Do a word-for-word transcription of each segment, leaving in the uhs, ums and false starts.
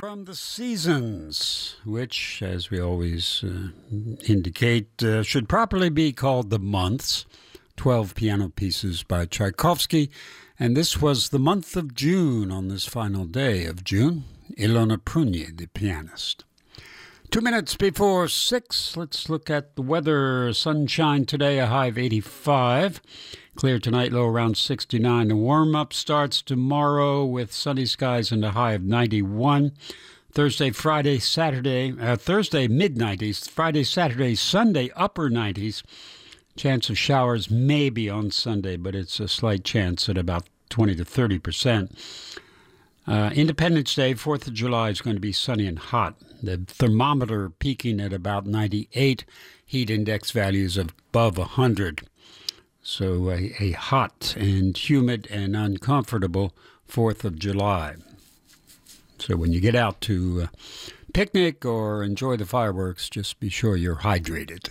from the seasons, which, as we always uh, indicate, uh, should properly be called the months. twelve piano pieces by Tchaikovsky. And this was the month of June on this final day of June. Ilona Prunier, the pianist. Two minutes before six, let's look at the weather. Sunshine today, a high of eighty-five. Clear tonight, low around sixty-nine. The warm-up starts tomorrow with sunny skies and a high of ninety-one. Thursday, Friday, Saturday, uh, Thursday, mid-nineties. Friday, Saturday, Sunday, upper nineties. Chance of showers maybe on Sunday, but it's a slight chance at about twenty to thirty percent. Uh, Independence Day, fourth of July, is going to be sunny and hot. The thermometer peaking at about ninety-eight, heat index values of above one hundred. So a, a hot and humid and uncomfortable fourth of July. So when you get out to uh, picnic or enjoy the fireworks, just be sure you're hydrated.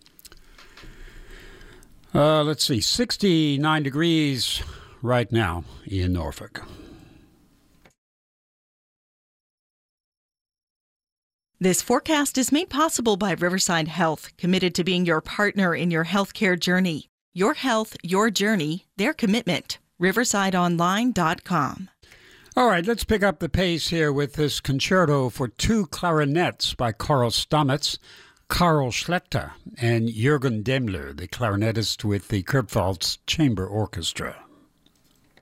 Uh, let's see, sixty-nine degrees right now in Norfolk. This forecast is made possible by Riverside Health, committed to being your partner in your healthcare journey. Your health, your journey, their commitment. riverside online dot com. All right, let's pick up the pace here with this concerto for two clarinets by Karl Stamitz, Karl Schlechter, and Jürgen Demmler, the clarinetist with the Kurpfalz Chamber Orchestra.